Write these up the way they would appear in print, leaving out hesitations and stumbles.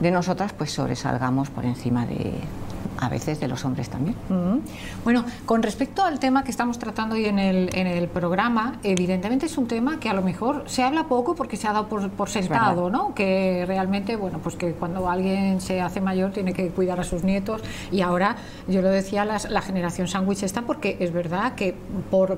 de nosotras pues sobresalgamos por encima de, a veces, de los hombres también. Bueno, con respecto al tema que estamos tratando hoy en el programa, evidentemente es un tema que a lo mejor se habla poco porque se ha dado por sentado, ¿no? Que realmente, bueno, pues que cuando alguien se hace mayor tiene que cuidar a sus nietos, y ahora, yo lo decía, la generación sándwich está, porque es verdad que por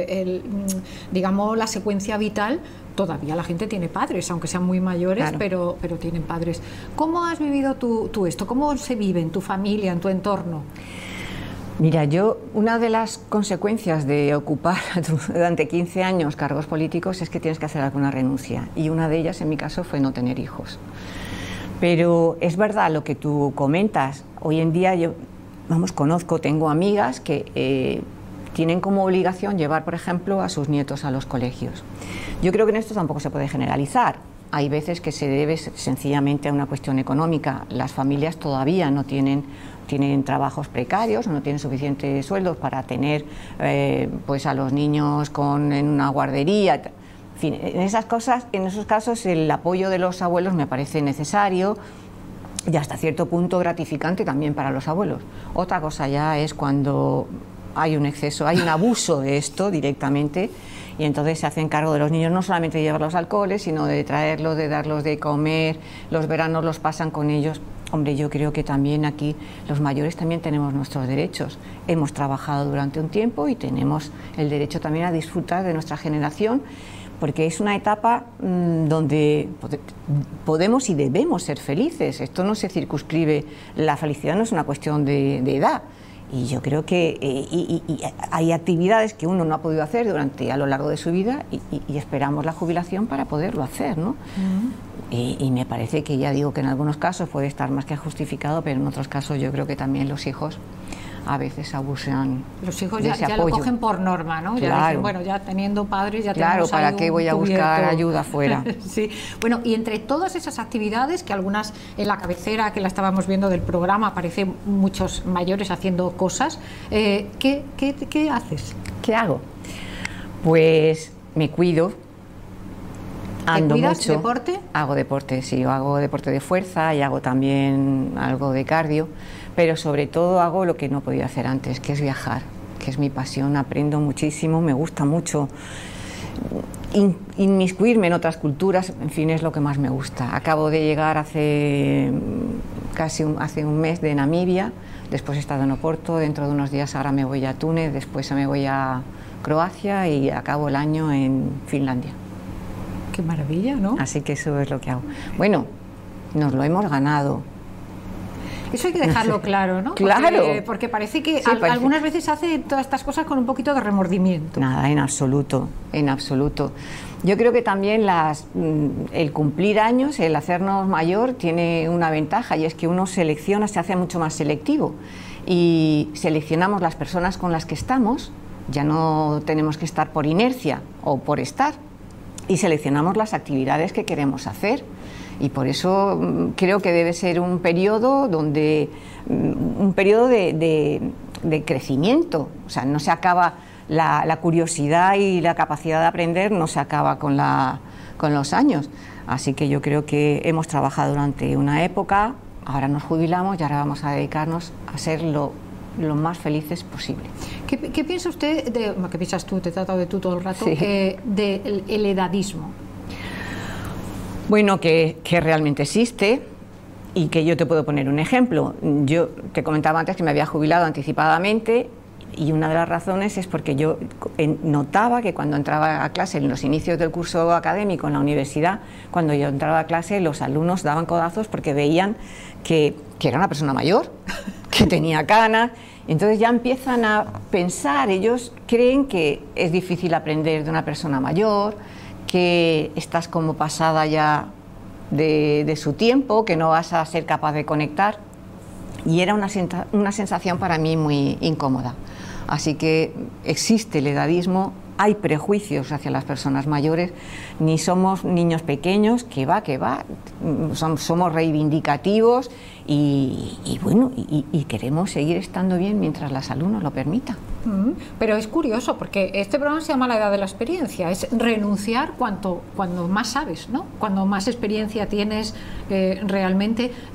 digamos, la secuencia vital, todavía la gente tiene padres, aunque sean muy mayores, claro, pero tienen padres. ¿Cómo has vivido tú esto? ¿Cómo se vive en tu familia, en tu entorno? Mira, una de las consecuencias de ocupar durante 15 años cargos políticos es que tienes que hacer alguna renuncia, y una de ellas, en mi caso, fue no tener hijos. Pero es verdad lo que tú comentas. Hoy en día tengo amigas que tienen como obligación llevar, por ejemplo, a sus nietos a los colegios. Yo creo que en esto tampoco se puede generalizar. Hay veces que se debe sencillamente a una cuestión económica. Las familias todavía no tienen trabajos precarios, o no tienen suficientes sueldos para tener pues a los niños en una guardería. En fin, en esos casos el apoyo de los abuelos me parece necesario y hasta cierto punto gratificante también para los abuelos. Otra cosa ya es cuando hay un exceso, hay un abuso de esto directamente, y entonces se hacen cargo de los niños, no solamente de llevarlos al cole, sino de traerlos, de darlos de comer, los veranos los pasan con ellos. Hombre, yo creo que también aquí los mayores también tenemos nuestros derechos. Hemos trabajado durante un tiempo y tenemos el derecho también a disfrutar de nuestra generación, porque es una etapa donde podemos y debemos ser felices. Esto no se circunscribe, la felicidad no es una cuestión de edad. Y yo creo que hay actividades que uno no ha podido hacer a lo largo de su vida, y esperamos la jubilación para poderlo hacer, ¿no? Y me parece que, ya digo, que en algunos casos puede estar más que justificado, pero en otros casos yo creo que también los hijos a veces abusan. Los hijos de ese ya apoyo. Lo cogen por norma, ¿no? Claro. Ya dicen, bueno, ya teniendo padres, ya claro, tenemos ¿para qué voy a buscar ayuda afuera? Sí. Bueno, y entre todas esas actividades, que algunas en la cabecera que la estábamos viendo del programa aparecen muchos mayores haciendo cosas, ¿qué haces? ¿Qué hago? Pues me cuido. Ando ¿Te cuidas? mucho. ¿Deporte? Hago deporte, sí, hago deporte de fuerza y hago también algo de cardio, pero sobre todo hago lo que no podía hacer antes, que es viajar, que es mi pasión. Aprendo muchísimo, me gusta mucho inmiscuirme en otras culturas, en fin, es lo que más me gusta. Acabo de llegar hace un mes de Namibia, después he estado en Oporto, dentro de unos días ahora me voy a Túnez, después me voy a Croacia y acabo el año en Finlandia. Qué maravilla, ¿no? Así que eso es lo que hago. Bueno, nos lo hemos ganado. Eso hay que dejarlo claro, ¿no? Claro. Porque parece que sí, algunas veces hace todas estas cosas con un poquito de remordimiento. Nada, en absoluto, en absoluto. Yo creo que también el cumplir años, el hacernos mayor, tiene una ventaja, y es que uno selecciona, se hace mucho más selectivo. Y seleccionamos las personas con las que estamos, ya no tenemos que estar por inercia o por estar, y seleccionamos las actividades que queremos hacer. Y por eso creo que debe ser un periodo de crecimiento. O sea, no se acaba la curiosidad y la capacidad de aprender, no se acaba con los años. Así que yo creo que hemos trabajado durante una época, ahora nos jubilamos y ahora vamos a dedicarnos a ser lo más felices posible. ¿Qué piensa usted qué piensas tú? Te he tratado de tú todo el rato, sí. Del edadismo. Bueno, que realmente existe, y que yo te puedo poner un ejemplo. Yo te comentaba antes que me había jubilado anticipadamente, y una de las razones es porque yo notaba que cuando entraba a clase, en los inicios del curso académico en la universidad, cuando yo entraba a clase, los alumnos daban codazos porque veían que era una persona mayor, que tenía canas. Entonces ya empiezan a pensar, ellos creen que es difícil aprender de una persona mayor, que estás como pasada ya de su tiempo, que no vas a ser capaz de conectar, y era una sensación para mí muy incómoda. Así que existe el edadismo, hay prejuicios hacia las personas mayores, ni somos niños pequeños, que va, somos reivindicativos y bueno, y queremos seguir estando bien mientras la salud nos lo permita. Pero es curioso, porque este programa se llama La Edad de la Experiencia, es renunciar cuando más sabes, ¿no? Cuando más experiencia tienes realmente.